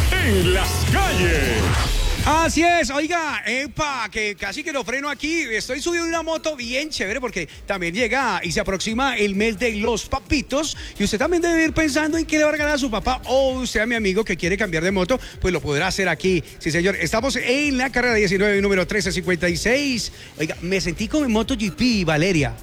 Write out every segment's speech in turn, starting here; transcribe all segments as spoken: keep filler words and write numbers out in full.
en las calles. Así es, oiga, epa, que casi que lo freno aquí. Estoy subiendo una moto bien chévere porque también llega y se aproxima el mes de los papitos. Y usted también debe ir pensando en qué le va a regalar a su papá. O usted, a mi amigo que quiere cambiar de moto, pues lo podrá hacer aquí. Sí, señor. Estamos en la carrera diecinueve, número trece cincuenta y seis. Oiga, me sentí como en MotoGP, Valeria.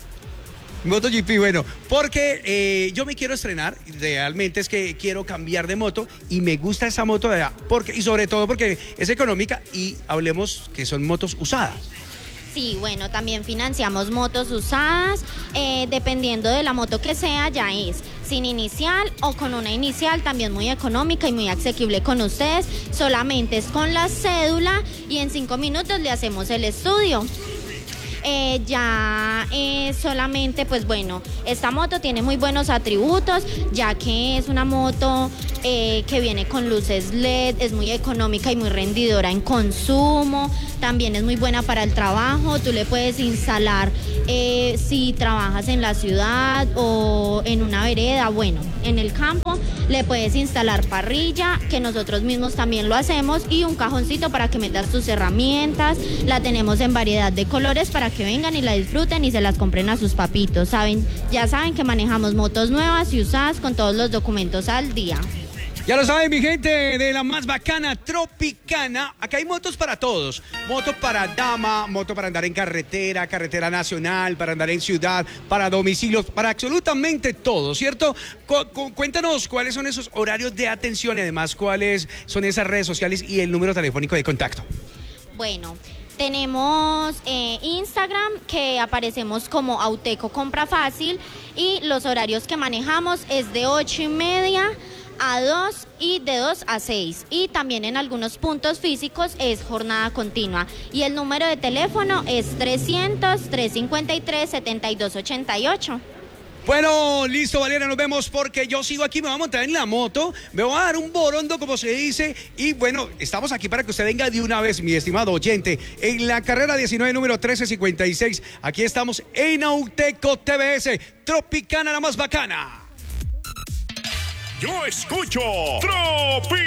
MotoGP, bueno, porque eh, yo me quiero estrenar, realmente es que quiero cambiar de moto y me gusta esa moto de allá, porque, y sobre todo porque es económica y hablemos que son motos usadas. Sí, bueno, también financiamos motos usadas, eh, dependiendo de la moto que sea, ya es sin inicial o con una inicial, también muy económica y muy asequible con ustedes, solamente es con la cédula y en cinco minutos le hacemos el estudio. Eh, ya eh, solamente, pues bueno, esta moto tiene muy buenos atributos, ya que es una moto eh, que viene con luces L E D, es muy económica y muy rendidora en consumo, también es muy buena para el trabajo, tú le puedes instalar eh, si trabajas en la ciudad o en una vereda, bueno, en el campo, le puedes instalar parrilla, que nosotros mismos también lo hacemos, y un cajoncito para que metas tus herramientas, la tenemos en variedad de colores para que vengan y la disfruten y se las compren a sus papitos, ¿saben? Ya saben que manejamos motos nuevas y usadas con todos los documentos al día. Ya lo saben, mi gente de la más bacana Tropicana. Acá hay motos para todos. Moto para dama, moto para andar en carretera, carretera nacional, para andar en ciudad, para domicilios, para absolutamente todo, ¿cierto? Cu- cu- cuéntanos cuáles son esos horarios de atención y además cuáles son esas redes sociales y el número telefónico de contacto. Bueno, tenemos eh, Instagram, que aparecemos como Auteco Compra Fácil, y los horarios que manejamos es de ocho y media a dos y de dos a seis, y también en algunos puntos físicos es jornada continua, y el número de teléfono es trescientos, trescientos cincuenta y tres, setenta y dos ochenta y ocho. Bueno, listo, Valeria, nos vemos porque yo sigo aquí, me voy a montar en la moto, me voy a dar un borondo, como se dice, y bueno, estamos aquí para que usted venga de una vez, mi estimado oyente, en la carrera diecinueve, número trece cincuenta y seis, aquí estamos en Auteco T V S, Tropicana, la más bacana. Yo escucho Tropi.